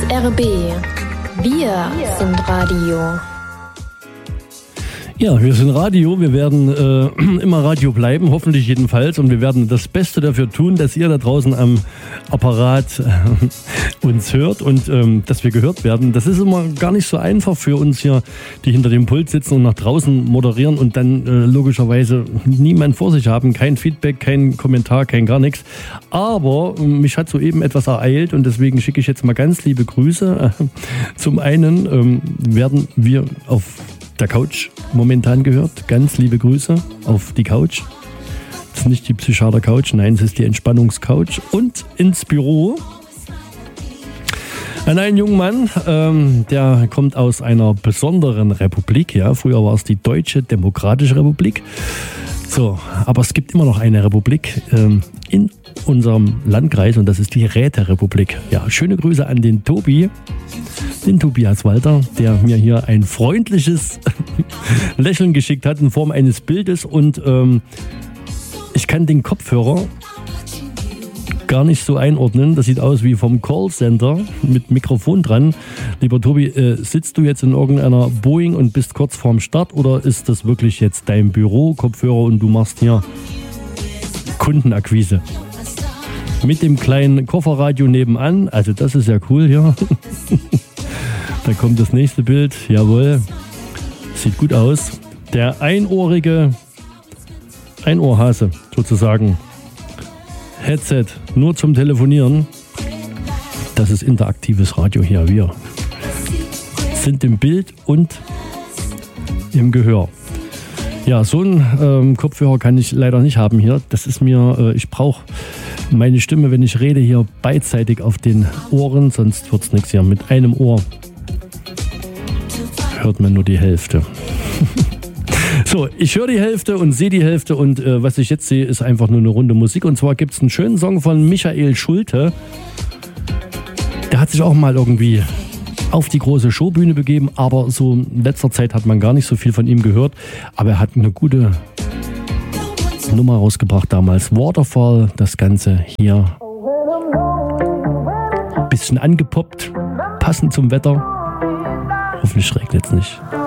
RB. Wir sind Radio. Ja, wir sind Radio, wir werden immer Radio bleiben, hoffentlich jedenfalls. Und wir werden das Beste dafür tun, dass ihr da draußen am Apparat uns hört und dass wir gehört werden. Das ist immer gar nicht so einfach für uns hier, die hinter dem Pult sitzen und nach draußen moderieren und dann logischerweise niemand vor sich haben. Kein Feedback, kein Kommentar, kein gar nichts. Aber mich hat soeben etwas ereilt und deswegen schicke ich jetzt mal ganz liebe Grüße. Zum einen werden wir auf der Couch momentan gehört. Ganz liebe Grüße auf die Couch. Das ist nicht die Psychiater-Couch, nein, es ist die Entspannungscouch. Und ins Büro an einen jungen Mann, der kommt aus einer besonderen Republik. Ja, früher war es die Deutsche Demokratische Republik. So, aber es gibt immer noch eine Republik in unserem Landkreis und das ist die Räterepublik. Ja, schöne Grüße an den Tobi. Den Tobias Walter, der mir hier ein freundliches Lächeln geschickt hat in Form eines Bildes und ich kann den Kopfhörer gar nicht so einordnen. Das sieht aus wie vom Callcenter mit Mikrofon dran. Lieber Tobi, sitzt du jetzt in irgendeiner Boeing und bist kurz vorm Start oder ist das wirklich jetzt dein Büro-Kopfhörer und du machst hier Kundenakquise? Mit dem kleinen Kofferradio nebenan, also das ist ja cool hier. Da kommt das nächste Bild, jawohl, sieht gut aus. Der Einohrhase sozusagen, Headset, nur zum Telefonieren. Das ist interaktives Radio hier, wir sind im Bild und im Gehör. Ja, so einen Kopfhörer kann ich leider nicht haben hier. Das ist mir, ich brauche meine Stimme, wenn ich rede, hier beidseitig auf den Ohren, sonst wird es nichts hier. Mit einem Ohr hört man nur die Hälfte. So, ich höre die Hälfte und sehe die Hälfte und was ich jetzt sehe, ist einfach nur eine Runde Musik. Und zwar gibt es einen schönen Song von Michael Schulte. Der hat sich auch mal irgendwie auf die große Showbühne begeben, aber so in letzter Zeit hat man gar nicht so viel von ihm gehört. Aber er hat eine gute Nummer rausgebracht damals. Waterfall, das Ganze hier. Bisschen angepoppt, passend zum Wetter. Hoffentlich regnet es nicht.